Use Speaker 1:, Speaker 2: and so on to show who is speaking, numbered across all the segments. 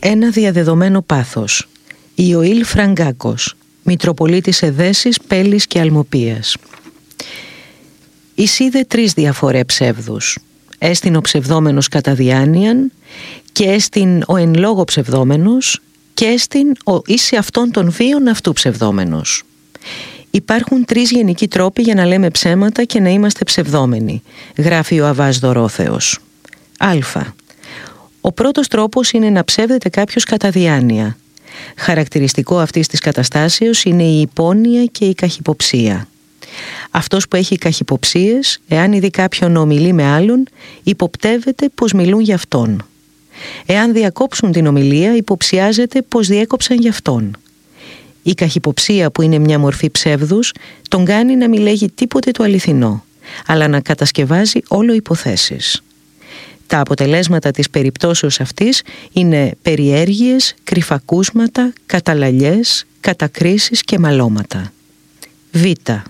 Speaker 1: ένα διαδεδομένο πάθος. Ιωήλ Φραγκάκος, Μητροπολίτης Εδέσης, Πέλης και Αλμοπίας. Εισίδε 3 διαφορέ ψεύδους. Έστιν ο ψευδόμενος κατά διάνοιαν, και έστιν ο εν λόγω ψευδόμενος, και έστιν ο εις αυτών των βίων αυτού ψευδόμενος. Υπάρχουν 3 γενικοί τρόποι για να λέμε ψέματα και να είμαστε ψευδόμενοι, γράφει ο Αββάς Δωρόθεος. Α. Ο πρώτος τρόπος είναι να ψεύδεται κάποιος κατά διάνοια. Χαρακτηριστικό αυτής της καταστάσεως είναι η υπόνοια και η καχυποψία. Αυτός που έχει καχυποψίες, εάν ειδεί κάποιον ομιλεί με άλλον, υποπτεύεται πως μιλούν για αυτόν. Εάν διακόψουν την ομιλία, υποψιάζεται πως διέκοψαν για αυτόν. Η καχυποψία, που είναι μια μορφή ψεύδους, τον κάνει να μην λέγει τίποτε το αληθινό, αλλά να κατασκευάζει όλο υποθέσεις. Τα αποτελέσματα της περιπτώσεως αυτής είναι περιέργειες, κρυφακούσματα, καταλαλιές, κατακρίσεις και μαλώματα. Β.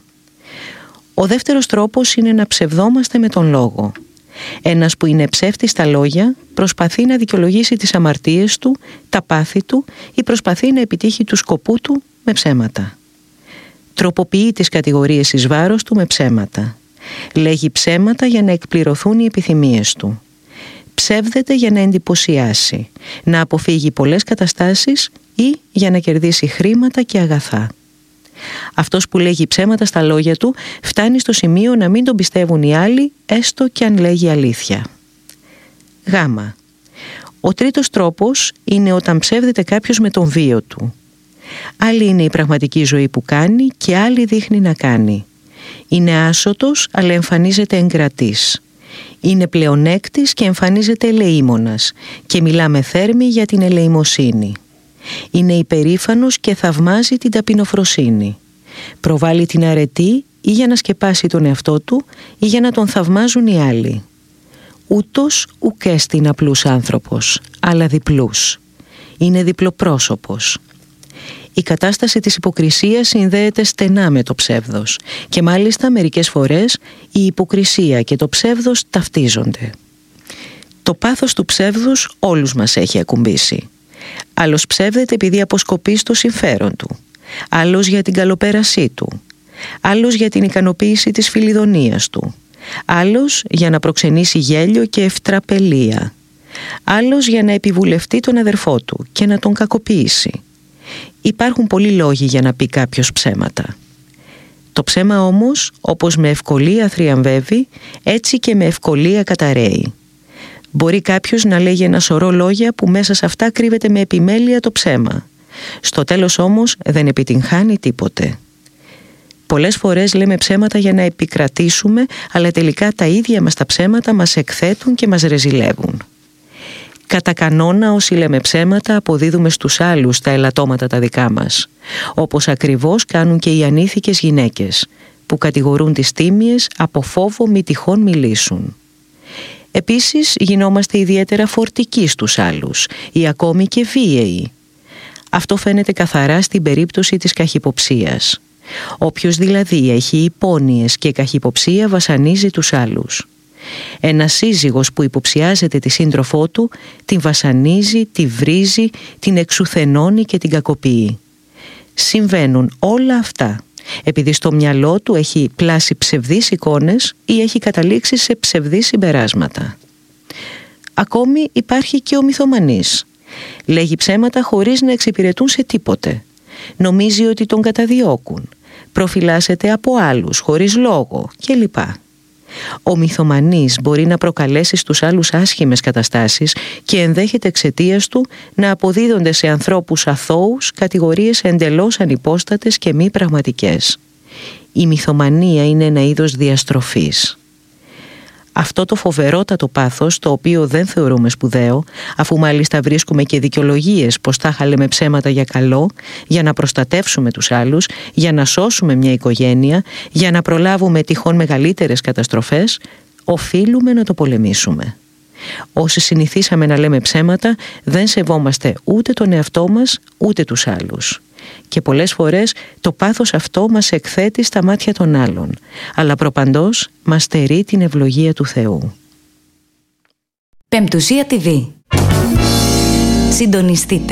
Speaker 1: Ο δεύτερος τρόπος είναι να ψευδόμαστε με τον λόγο. Ένας που είναι ψεύτης στα λόγια προσπαθεί να δικαιολογήσει τις αμαρτίες του, τα πάθη του ή προσπαθεί να επιτύχει του σκοπού του με ψέματα. Τροποποιεί τις κατηγορίες εις βάρος του με ψέματα. Λέγει ψέματα για να εκπληρωθούν οι επιθυμίες του. Ψεύδεται για να εντυπωσιάσει, να αποφύγει πολλές καταστάσεις ή για να κερδίσει χρήματα και αγαθά. Αυτός που λέγει ψέματα στα λόγια του φτάνει στο σημείο να μην τον πιστεύουν οι άλλοι, έστω και αν λέγει αλήθεια. Γ. Ο τρίτος τρόπος είναι όταν ψεύδεται κάποιος με τον βίο του. Άλλη είναι η πραγματική ζωή που κάνει και άλλη δείχνει να κάνει. Είναι άσωτος αλλά εμφανίζεται εγκρατής. Είναι πλεονέκτης και εμφανίζεται ελεήμονας και μιλά με θέρμη για την ελεημοσύνη. Είναι υπερήφανος και θαυμάζει την ταπεινοφροσύνη. Προβάλλει την αρετή ή για να σκεπάσει τον εαυτό του ή για να τον θαυμάζουν οι άλλοι. Ούτως ουκ έστιν απλούς άνθρωπος, αλλά διπλούς. Είναι διπλοπρόσωπος. Η κατάσταση της υποκρισίας συνδέεται στενά με το ψεύδος και μάλιστα μερικές φορές η υποκρισία και το ψεύδος ταυτίζονται. Το πάθος του ψεύδους όλους μας έχει ακουμπήσει. Άλλος ψεύδεται επειδή αποσκοπεί στο συμφέρον του, άλλος για την καλοπέρασή του, άλλος για την ικανοποίηση της φιλιδονίας του, άλλος για να προξενήσει γέλιο και ευτραπελία, άλλος για να επιβουλευτεί τον αδερφό του και να τον κακοποιήσει. Υπάρχουν πολλοί λόγοι για να πει κάποιος ψέματα. Το ψέμα όμως, όπως με ευκολία θριαμβεύει, έτσι και με ευκολία καταραίει. Μπορεί κάποιος να λέγει ένα σωρό λόγια που μέσα σε αυτά κρύβεται με επιμέλεια το ψέμα. Στο τέλος όμως δεν επιτυγχάνει τίποτε. Πολλές φορές λέμε ψέματα για να επικρατήσουμε, αλλά τελικά τα ίδια μας τα ψέματα μας εκθέτουν και μας ρεζιλεύουν. Κατά κανόνα όσοι λέμε ψέματα αποδίδουμε στους άλλους τα ελαττώματα τα δικά μας, όπως ακριβώς κάνουν και οι ανήθικες γυναίκες, που κατηγορούν τις τίμιες από φόβο μη τυχόν μιλήσουν. Επίσης γινόμαστε ιδιαίτερα φορτικοί στους άλλους ή ακόμη και βίαιοι. Αυτό φαίνεται καθαρά στην περίπτωση της καχυποψίας. Όποιος δηλαδή έχει υπόνοιες και καχυποψία βασανίζει τους άλλους. Ένας σύζυγος που υποψιάζεται τη σύντροφό του την βασανίζει, τη βρίζει, την εξουθενώνει και την κακοποιεί. Συμβαίνουν όλα αυτά επειδή στο μυαλό του έχει πλάσει ψευδείς εικόνες ή έχει καταλήξει σε ψευδείς συμπεράσματα. Ακόμη υπάρχει και ο μυθομανής. Λέγει ψέματα χωρίς να εξυπηρετούν σε τίποτε. Νομίζει ότι τον καταδιώκουν. Προφυλάσσεται από άλλους χωρίς λόγο κλπ. Ο μυθομανής μπορεί να προκαλέσει στους άλλους άσχημες καταστάσεις και ενδέχεται εξαιτίας του να αποδίδονται σε ανθρώπους αθώους κατηγορίες εντελώς ανυπόστατες και μη πραγματικές. Η μυθομανία είναι ένα είδος διαστροφής. Αυτό το φοβερότατο πάθος, το οποίο δεν θεωρούμε σπουδαίο, αφού μάλιστα βρίσκουμε και δικαιολογίες πως τα λέμε ψέματα για καλό, για να προστατεύσουμε τους άλλους, για να σώσουμε μια οικογένεια, για να προλάβουμε τυχόν μεγαλύτερες καταστροφές, οφείλουμε να το πολεμήσουμε. Όσοι συνηθίσαμε να λέμε ψέματα, δεν σεβόμαστε ούτε τον εαυτό μας, ούτε τους άλλους. Και πολλές φορές το πάθος αυτό μας εκθέτει στα μάτια των άλλων, αλλά προπαντός μας στερεί την ευλογία του Θεού.
Speaker 2: Πεμπτουσία TV. Συντονιστείτε.